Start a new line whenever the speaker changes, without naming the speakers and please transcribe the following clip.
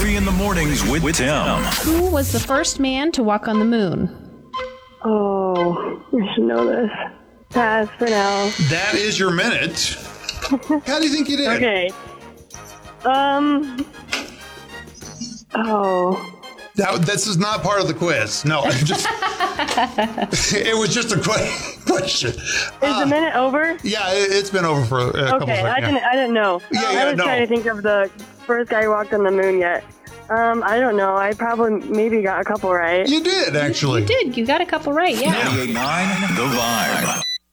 Murphy in the Mornings with Tim.
Who was the first man to walk on the moon?
Oh, I should know this. Pass for now.
That is your minute. How do you think you did?
Okay.
This is not part of the quiz. No, it was just a question.
Is the minute over?
Yeah, it's been over for a couple seconds.
I didn't know. I was trying to think of the first guy who walked on the moon yet. I don't know. I probably maybe got a couple right.
You did, actually.
You did. You got a couple right, yeah.
98.9 The Vibe.